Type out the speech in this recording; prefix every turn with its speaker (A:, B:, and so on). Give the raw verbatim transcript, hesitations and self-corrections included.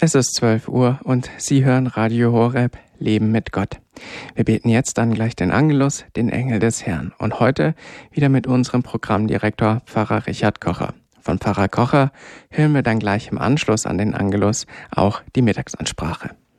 A: Es ist zwölf Uhr und Sie hören Radio Horeb, Leben mit Gott. Wir beten jetzt dann gleich den Angelus, den Engel des Herrn. Und heute wieder mit unserem Programmdirektor Pfarrer Richard Kocher. Von Pfarrer Kocher hören wir dann gleich im Anschluss an den Angelus auch die Mittagsansprache.